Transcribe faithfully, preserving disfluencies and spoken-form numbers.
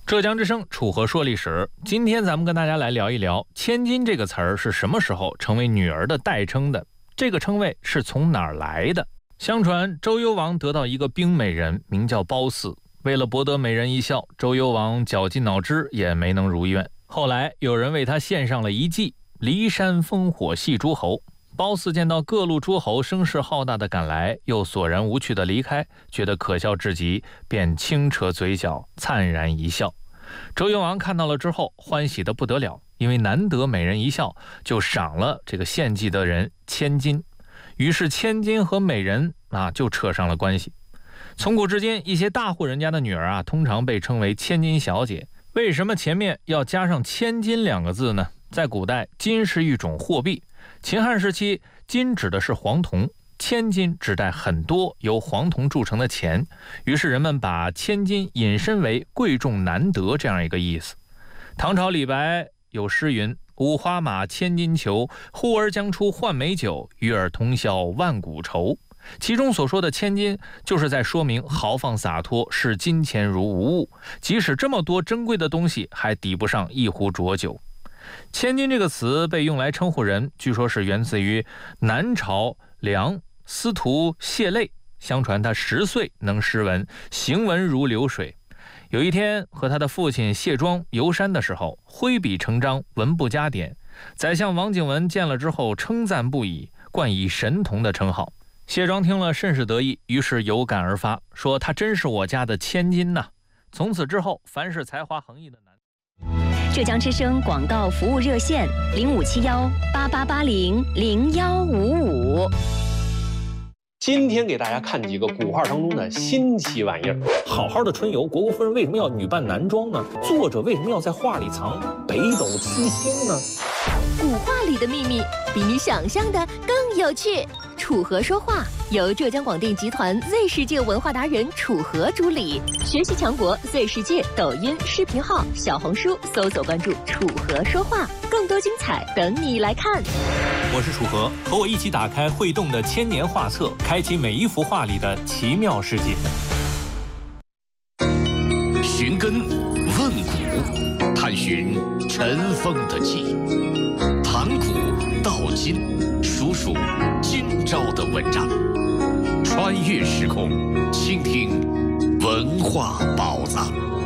浙江之声楚河说历史，今天咱们跟大家来聊一聊千金这个词儿是什么时候成为女儿的代称的，这个称谓是从哪儿来的。相传周幽王得到一个冰美人名叫褒姒，为了博得美人一笑，周幽王绞尽脑汁也没能如愿。后来有人为他献上了一计，骊山烽火戏诸侯。褒姒见到各路诸侯声势浩大的赶来，又索然无趣的离开，觉得可笑至极，便轻扯嘴角，灿然一笑。周幽王看到了之后，欢喜得不得了，因为难得美人一笑，就赏了这个献计的人千金。于是千金和美人啊就扯上了关系。从古至今，一些大户人家的女儿啊，通常被称为千金小姐。为什么前面要加上千金两个字呢？在古代，金是一种货币。秦汉时期，金指的是黄铜，千金指代很多由黄铜铸成的钱，于是人们把千金引申为贵重难得这样一个意思。唐朝李白有诗云：五花马，千金裘，呼儿将出换美酒，与尔同销万古愁。其中所说的千金，就是在说明豪放洒脱，视金钱如无物，即使这么多珍贵的东西，还抵不上一壶浊酒。千金这个词被用来称呼人，据说是源自于南朝梁司徒谢类。相传他十岁能诗文，行文如流水。有一天和他的父亲谢庄游山的时候，挥笔成章，文不加点。宰相王景文见了之后称赞不已，冠以神童的称号。谢庄听了甚是得意，于是有感而发，说他真是我家的千金呐、啊！从此之后，凡是才华横溢的男浙江之声广告服务热线零五七幺八八八零零幺五五。 今天给大家看几个古画当中的新奇玩意儿。 好好的春游，国国夫人为什么要女扮男装呢？作者为什么要在画里藏北斗七星呢？ 古画里的秘密比你想象的更有趣。楚河说话由浙江广电集团 Z 世界文化达人楚河主理，学习强国 Z 世界抖音视频号、小红书搜索关注楚河说话，更多精彩等你来看。 我是楚河，和我一起打开会动的千年画册，开启每一幅画里的奇妙世界。 寻根问古，探寻尘封的记，盘古道今，数数今朝的文章，穿越时空，倾听文化宝藏。